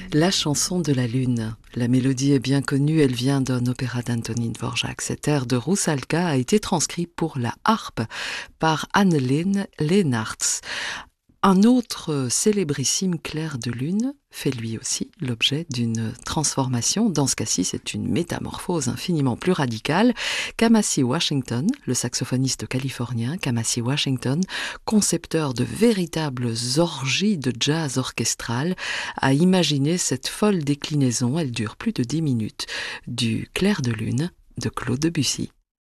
La chanson de la lune. La mélodie est bien connue, elle vient d'un opéra d'Antonín Dvořák. Cet air de Rusalka a été transcrit pour la harpe par Anne-Lene Leenaerts. Un autre célébrissime clair de lune fait lui aussi l'objet d'une transformation. Dans ce cas-ci, c'est une métamorphose infiniment plus radicale. Kamasi Washington, le saxophoniste californien Kamasi Washington, concepteur de véritables orgies de jazz orchestral, a imaginé cette folle déclinaison, elle dure plus de 10 minutes, du clair de lune de Claude Debussy.